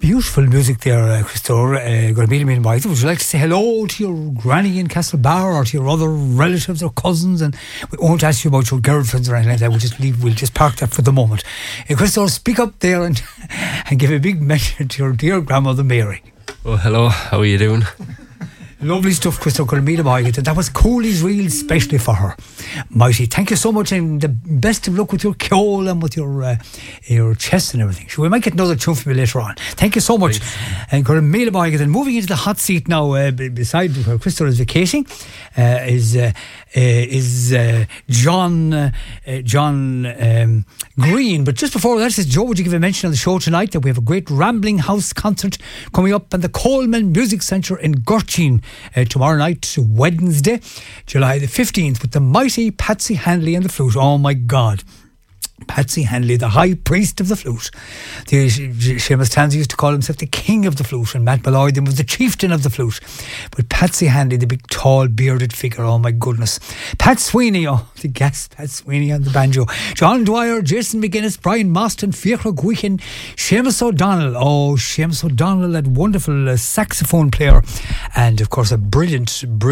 Beautiful music there, Christopher. Would you like to say hello to your granny in Castlebar or to your other relatives or cousins? And we won't ask you about your girlfriends or anything like that. We'll just park that for the moment. Christopher, speak up there and give a big message to your dear grandmother Mary. Oh, hello. How are you doing? Lovely stuff, Christopher. That was Cooley's Reel, especially for her. Mighty, thank you so much, and the best of luck with your kole and with your chest and everything. So we might get another tune from you later on. Thank you so much. And moving into the hot seat now, beside where Christopher is vacating, is John Green. But just before that, says Joe, would you give a mention on the show tonight that we have a great Rambling House concert coming up in the Coleman Music Centre in Gurteen tomorrow night, Wednesday, July the 15th, with the mighty Patsy Handley and the flute. Oh my God. Patsy Handley, the high priest of the flute. Seamus Tansey used to call himself the king of the flute, and Matt Malloy then was the chieftain of the flute. But Patsy Handley, the big tall bearded figure, oh my goodness. Pat Sweeney, the guest, Pat Sweeney on the banjo. John Dwyer, Jason McGuinness, Brian Mostyn, Fiachra Gwichen, Seamus O'Donnell. Seamus O'Donnell, that wonderful saxophone player, and of course a brilliant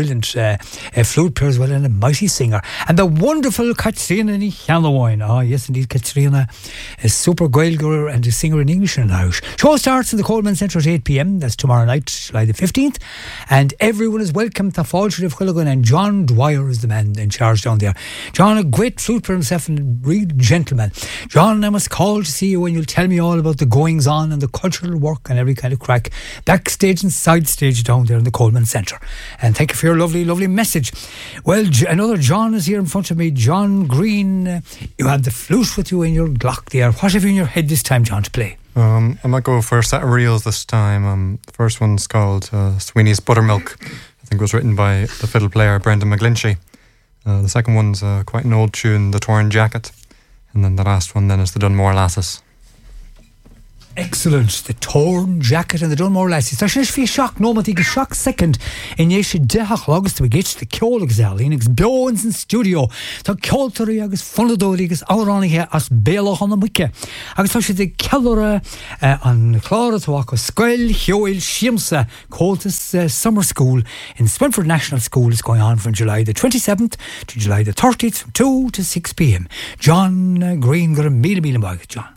flute player as well, and a mighty singer. And the wonderful Katrina Nihanawine. Yes, indeed, Katrina, a super Gaeilgeoir and a singer in English and Irish. Show starts in the Coleman Centre at 8 p.m. That's tomorrow night, July the 15th. And everyone is welcome to Fáilte of Culligan, and John Dwyer is the man in charge down there. John, a great flute player himself and a real gentleman. John, I must call to see you and you'll tell me all about the goings on and the cultural work and every kind of crack backstage and side stage down there in the Coleman Centre. And thank you for your lovely, lovely message. Well, another John is here in front of me. John Green, you have the flute with you in your Glock there. What have you in your head this time, John, to play? I might go for a set of reels this time. The first one's called Sweeney's Buttermilk. I think it was written by the fiddle player Brendan McGlinchey. The second one's quite an old tune, The Torn Jacket. And then the last one then is The Dunmore Lasses. Excellent. The Torn Jacket and the Dunmore Lasses. Tá sin is fí seach nó matí go seach second in éisi dechach agus to get the ceolagus there Linux Bones in studio. Tá ceoltarí agus fonadóí agus áránaithe as béalach an muice. Agus tá si de ceolra an chlára tuach go scoil heoil siamsa Coltis Summer School in Swinford National School is going on from July the 27th to July the 30th from 2 to 6 p.m. John Green got a míle John.